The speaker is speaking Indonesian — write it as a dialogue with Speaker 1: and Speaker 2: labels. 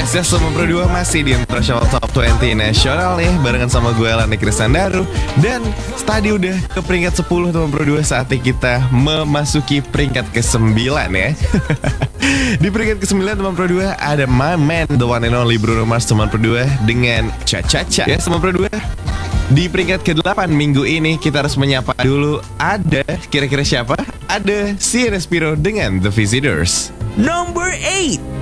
Speaker 1: Yes, Teman Pro 2 masih di International Top 20 Nasional nih, barengan sama gue Lani Krisandaru. Dan tadi udah ke peringkat 10 Teman Pro 2, saatnya kita memasuki peringkat ke-9 ya. Di peringkat ke-9 Teman Pro 2 ada my man, the one and only Bruno Mars Teman Pro 2 dengan Cha-Cha-Cha. Yes, Teman Pro 2. Di peringkat ke-8 minggu ini kita harus menyapa dulu, ada kira-kira siapa? Ada Sienna Spiro dengan The Visitors.
Speaker 2: Number 8.